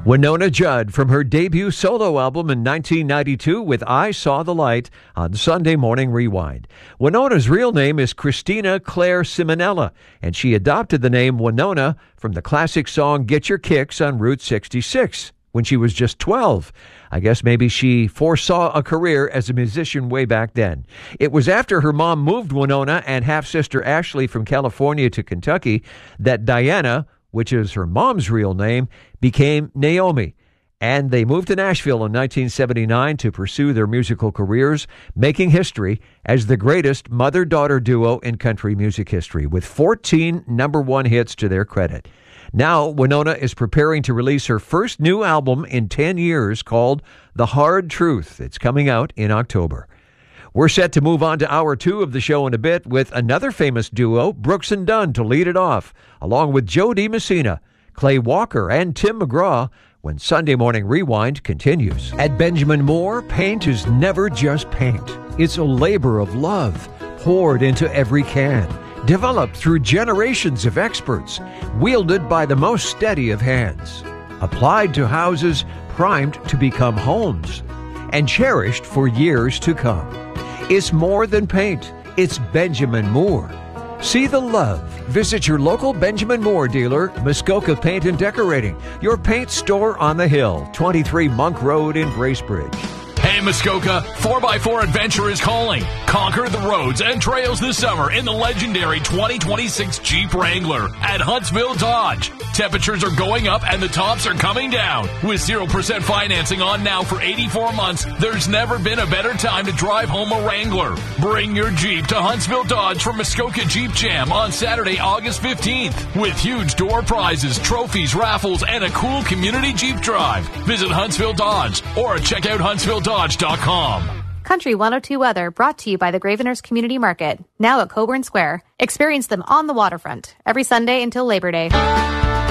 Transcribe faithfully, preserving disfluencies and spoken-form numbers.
Wynonna Judd from her debut solo album in nineteen ninety-two with I Saw the Light on Sunday Morning Rewind. Wynonna's real name is Christina Claire Simonella, and she adopted the name Wynonna from the classic song Get Your Kicks on Route sixty-six when she was just twelve. I guess maybe she foresaw a career as a musician way back then. It was after her mom moved Wynonna and half-sister Ashley from California to Kentucky that Diana, which is her mom's real name, became Naomi. And they moved to Nashville in nineteen seventy-nine to pursue their musical careers, making history as the greatest mother-daughter duo in country music history, with fourteen number one hits to their credit. Now, Wynonna is preparing to release her first new album in ten years called The Hard Truth. It's coming out in October. We're set to move on to hour two of the show in a bit with another famous duo, Brooks and Dunn, to lead it off, along with Joe DiMessina, Clay Walker, and Tim McGraw, when Sunday Morning Rewind continues. At Benjamin Moore, paint is never just paint. It's a labor of love poured into every can, developed through generations of experts, wielded by the most steady of hands, applied to houses primed to become homes, and cherished for years to come. It's more than paint. It's Benjamin Moore. See the love. Visit your local Benjamin Moore dealer, Muskoka Paint and Decorating, your paint store on the hill, twenty-three Monk Road in Bracebridge. Hey Muskoka, four by four Adventure is calling. Conquer the roads and trails this summer in the legendary twenty twenty-six Jeep Wrangler at Huntsville Dodge. Temperatures are going up and the tops are coming down. With zero percent financing on now for eighty-four months, there's never been a better time to drive home a Wrangler. Bring your Jeep to Huntsville Dodge for Muskoka Jeep Jam on Saturday, August fifteenth. With huge door prizes, trophies, raffles, and a cool community Jeep drive. Visit Huntsville Dodge or check out huntsville dodge dot com. Country one oh two weather brought to you by the Graveners Community Market, now at Coburn Square. Experience them on the waterfront every Sunday until Labor Day.